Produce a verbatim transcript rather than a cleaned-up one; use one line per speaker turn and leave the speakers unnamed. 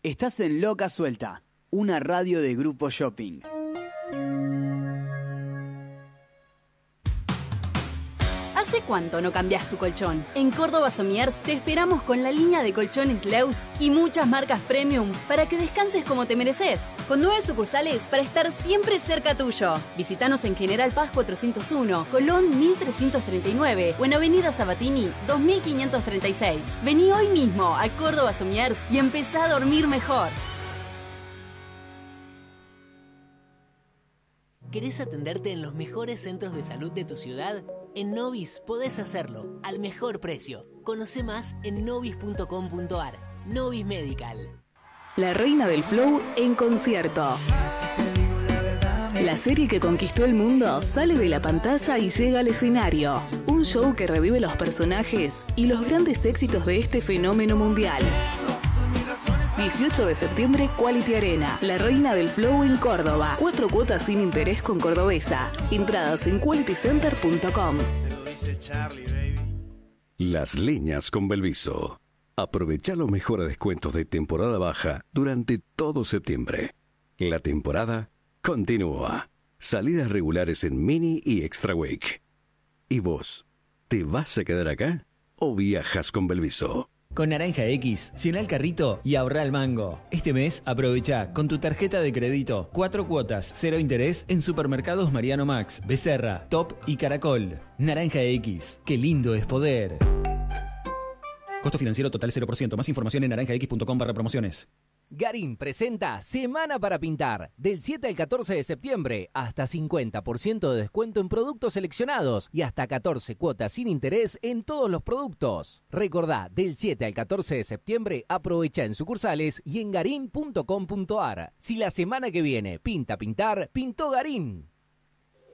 Estás en Loca Suelta, una radio de Grupo Shopping.
¿Hace cuánto no cambias tu colchón? En Córdoba Somiers te esperamos con la línea de colchones Leus y muchas marcas premium para que descanses como te mereces. Con nueve sucursales para estar siempre cerca tuyo. Visítanos en General Paz cuatrocientos uno, Colón mil trescientos treinta y nueve o en Avenida Sabatini dos mil quinientos treinta y seis. Vení hoy mismo a Córdoba Somiers y empezá a dormir mejor.
¿Querés atenderte en los mejores centros de salud de tu ciudad? En Novis podés hacerlo al mejor precio. Conoce más en novis punto com punto ar. Novis Medical.
La reina del flow en concierto. La serie que conquistó el mundo sale de la pantalla y llega al escenario. Un show que revive los personajes y los grandes éxitos de este fenómeno mundial. dieciocho de septiembre, Quality Arena. La reina del flow en Córdoba. Cuatro cuotas sin interés con Cordobesa. Entradas en quality center punto com.
Las Leñas con Belviso. Aprovecha los mejores descuentos de temporada baja durante todo septiembre. La temporada continúa. Salidas regulares en Mini y Extra Week. ¿Y vos? ¿Te vas a quedar acá o viajas con Belviso?
Con Naranja X, llena el carrito y ahorra el mango. Este mes aprovecha con tu tarjeta de crédito. Cuatro cuotas, cero interés en supermercados Mariano Max, Becerra, Top y Caracol. Naranja X, qué lindo es poder. Costo financiero total cero por ciento. Más información en naranja x punto com barra promociones.
Garín presenta Semana para Pintar. Del siete al catorce de septiembre, hasta cincuenta por ciento de descuento en productos seleccionados y hasta catorce cuotas sin interés en todos los productos. Recordá, del siete al catorce de septiembre, aprovecha en sucursales y en garín punto com punto ar. Si la semana que viene pinta pintar, pintó Garín.